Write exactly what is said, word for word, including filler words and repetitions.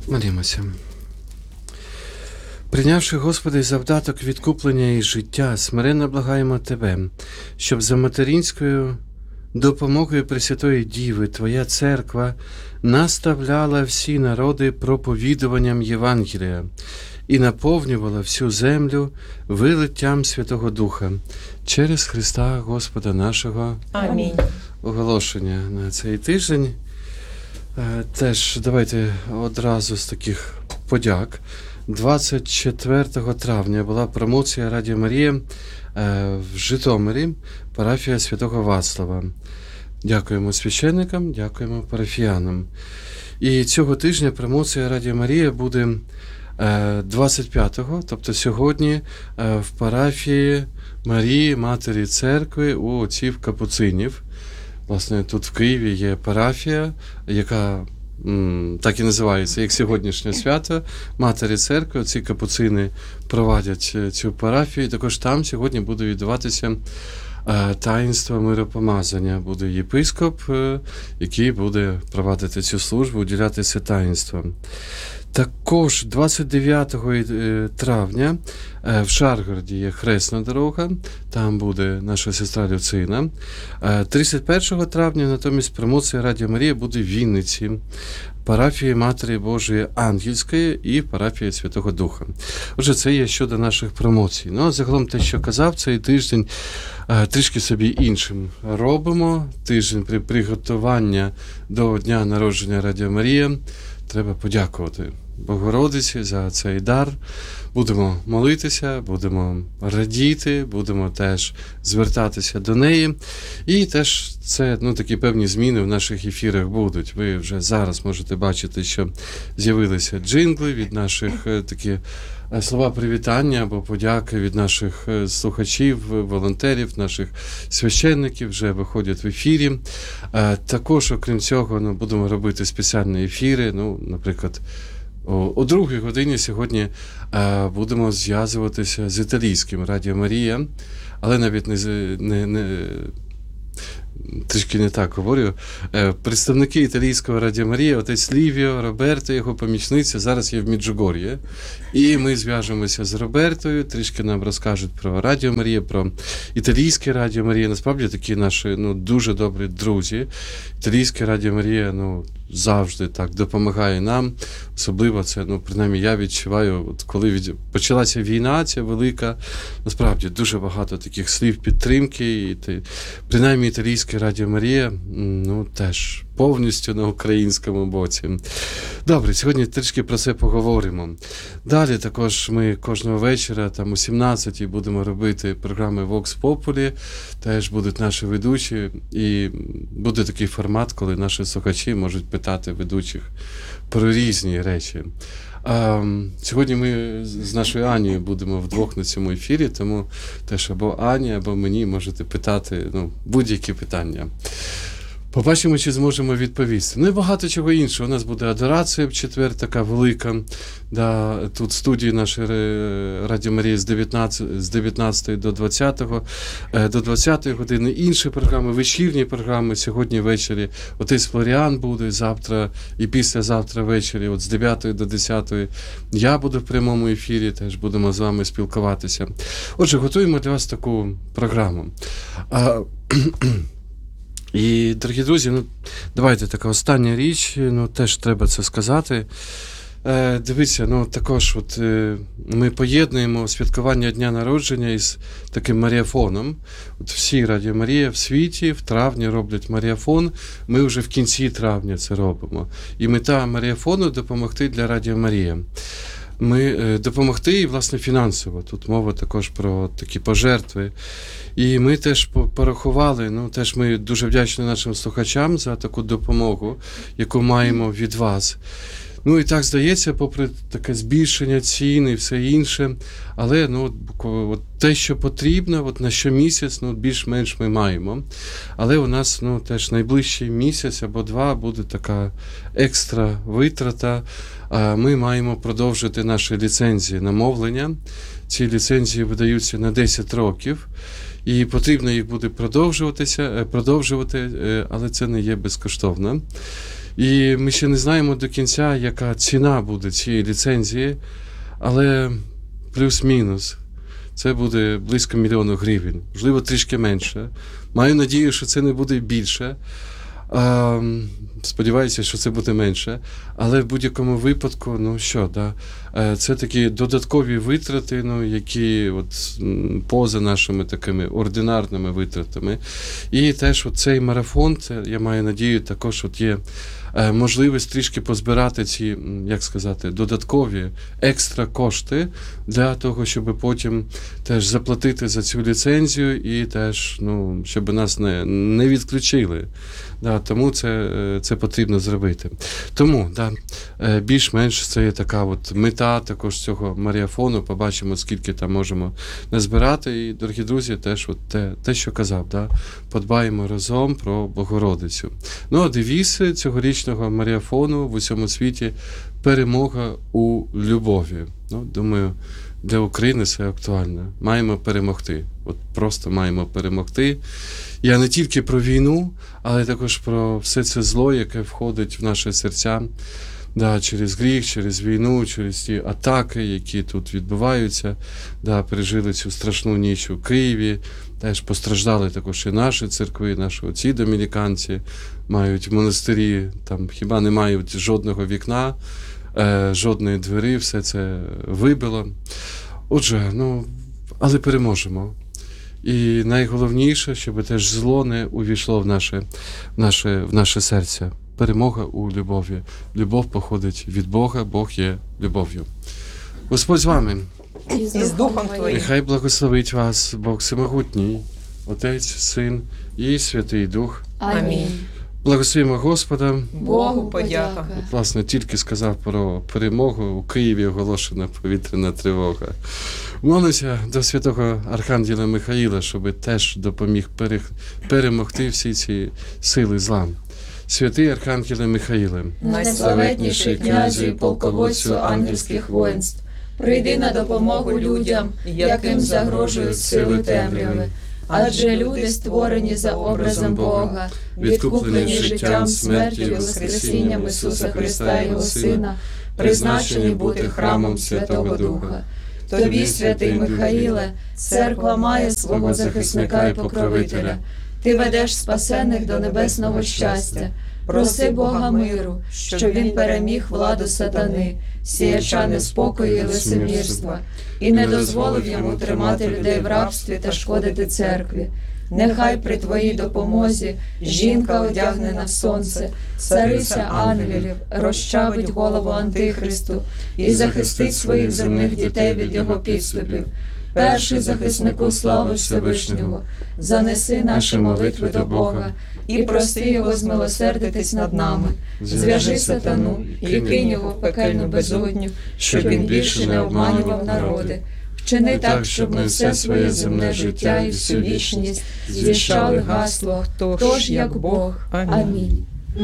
Молімося. Прийнявши, Господи, завдаток відкуплення і життя, смиренно благаємо Тебе, щоб за материнською допомогою Пресвятої Діви Твоя Церква наставляла всі народи проповідуванням Євангелія і наповнювала всю землю вилиттям Святого Духа через Христа Господа нашого. Амінь. Оголошення на цей тиждень. Теж давайте одразу з таких подяк. двадцять четвертого травня була промоція Радіо Марія в Житомирі, парафія Святого Вацлава. Дякуємо священникам, дякуємо парафіянам. І цього тижня промоція Радіо Марія буде двадцять п'ятого, тобто сьогодні, в парафії Марії, Матері Церкви у отців Капуцинів. Власне, тут в Києві є парафія, яка м, так і називається, як сьогоднішнє свято, Матері Церкви. Ці капуцини провадять цю парафію. І також там сьогодні буде відбуватися е, таїнство миропомазання. Буде єпископ, е, який буде провадити цю службу, уділяти це таїнство. Також двадцять дев'ятого травня в Шаргороді є хресна дорога, там буде наша сестра Люцина. тридцять першого травня натомість промоція Радіо Марія буде в Вінниці, парафії Матері Божої Ангельської і парафії Святого Духа. Отже, це є щодо наших промоцій. Ну, а загалом те, що казав, цей тиждень трішки собі іншим робимо. Тиждень при приготуванні до дня народження Радіо Марія. Треба подякувати Богородиці за цей дар. Будемо молитися, будемо радіти, будемо теж звертатися до неї. І теж це, ну, такі певні зміни в наших ефірах будуть. Ви вже зараз можете бачити, що з'явилися джингли від наших такі слова привітання або подяки від наших слухачів, волонтерів, наших священників вже виходять в ефірі. Також, окрім цього, ну, будемо робити спеціальні ефіри. Ну, наприклад, о другій годині сьогодні будемо зв'язуватися з італійським Радіо Марія, але навіть не, не, не трішки не так говорю. Представники італійського Радіо Марія, отець Лівіо, Роберто, його помічниця, зараз є в Меджугор'ї. І ми зв'яжемося з Робертою, трішки нам розкажуть про Радіо Марія, про італійське Радіо Марія. Насправді такі наші, ну, дуже добрі друзі. Італійське Радіо Марія, ну, завжди так допомагає нам. Особливо це, ну, принаймні, я відчуваю, от коли від... почалася війна, ця велика, насправді дуже багато таких слів підтримки. І ти... принаймні італійське Радіо Марія, ну, теж повністю на українському боці. Добре, сьогодні трішки про це поговоримо. Далі також ми кожного вечора, там о сімнадцятій, будемо робити програми Vox Populi. Теж будуть наші ведучі. І буде такий формат, коли наші слухачі можуть питати ведучих про різні речі. А, сьогодні ми з нашою Анією будемо вдвох на цьому ефірі, тому теж або Ані, або мені можете питати, ну, будь-які питання. Побачимо, чи зможемо відповісти. Ну і багато чого іншого. У нас буде адорація в четвер, така велика. Да, тут студії нашої Радіо Марії з дев'ятнадцятої до двадцятої, до двадцятої години. Інші програми, вечірні програми. Сьогодні ввечері отець Флоріан буде, завтра і післязавтра ввечері, от з дев'ятої до десятої. Я буду в прямому ефірі, теж будемо з вами спілкуватися. Отже, готуємо для вас таку програму. А, І, дорогі друзі, ну, давайте така остання річ, ну, теж треба це сказати. Е, дивіться, ну, також от, е, ми поєднуємо святкування Дня народження із таким маріафоном. От всі Радіо Марія в світі в травні роблять маріафон, ми вже в кінці травня це робимо. І мета маріафону – допомогти для Радіо Марія. Ми е, допомогти і, власне, фінансово. Тут мова також про такі пожертви. І ми теж порахували, ну, теж ми дуже вдячні нашим слухачам за таку допомогу, яку маємо від вас. Ну, і так здається, попри таке збільшення цін і все інше, але, ну, от те, що потрібно, от на щомісяць, ну, більш-менш ми маємо. Але у нас, ну, теж найближчий місяць або два буде така екстра витрата. Ми маємо продовжити наші ліцензії на мовлення. Ці ліцензії видаються на десять років. І потрібно їх буде продовжуватися, продовжувати, але це не є безкоштовно. І ми ще не знаємо до кінця, яка ціна буде цієї ліцензії, але плюс-мінус. Це буде близько мільйону гривень, можливо, трішки менше. Маю надію, що це не буде більше. Сподіваюся, що це буде менше. Але в будь-якому випадку, ну що, да, це такі додаткові витрати, ну, які от, поза нашими такими ординарними витратами. І теж от цей марафон, це, я маю надію, також от є можливість трішки позбирати ці, як сказати, додаткові екстра кошти для того, щоб потім теж заплатити за цю ліцензію і теж, ну, щоб нас не, не відключили. Да, тому це, це потрібно зробити. Тому, да, більш-менш це є така от мета також цього марафону. Побачимо, скільки там можемо назбирати. І, дорогі друзі, теж от те, те, що казав, да, подбаємо разом про Богородицю. Ну, а девіз цьогорічного марафону в усьому світі – перемога у любові. Ну, думаю, для України це актуально. Маємо перемогти. От просто маємо перемогти. Я не тільки про війну, але також про все це зло, яке входить в наші серця, да, через гріх, через війну, через ті атаки, які тут відбуваються. Да, пережили цю страшну ніч у Києві. Теж постраждали також і наші церкви, наші отці домініканці, мають монастирі, там хіба не мають жодного вікна, е, жодної двері, все це вибило. Отже, ну, але переможемо. І найголовніше, щоб теж зло не увійшло в наше, в наше, в наше серце. Перемога у любові. Любов походить від Бога, Бог є любов'ю. Господь з вами. І з Духом Твоїм. Нехай благословить вас Бог Всемогутній, Отець, Син і Святий Дух. Амінь. Благословимо Господа. Богу подяка. От, власне, тільки сказав про перемогу. У Києві оголошена повітряна тривога. Молимося до святого Архангела Михаїла, щоб теж допоміг перемогти всі ці сили зла. Святий Архангеле Михаїле, Найславетніший князю і полководцю ангельських воїнств, прийди на допомогу людям, яким загрожують сили темряви. Адже люди створені за образом Бога, відкуплені життям, смертю і воскресінням Ісуса Христа, Його Сина, призначені бути храмом Святого Духа. Тобі, святий Михаїле, церква має свого захисника і покровителя. Ти ведеш спасених до небесного щастя. Проси Бога миру, щоб він переміг владу сатани, сіяча неспокою і лицемірства, і не дозволив йому тримати людей в рабстві та шкодити церкві. Нехай при твоїй допомозі жінка одягнена в сонце, цариця ангелів, розчавить голову Антихристу і захистить своїх земних дітей від його підступів. Перший захиснику слави Всевишнього, занеси наші молитви до Бога і прости його змилосердитись над нами. Зв'яжи сатану і кинь його в пекельну безодню, щоб він більше не обманював народи. Вчини так, щоб ми все своє земне життя і всю вічність звіщали гасло «Хто ж як Бог». Амінь.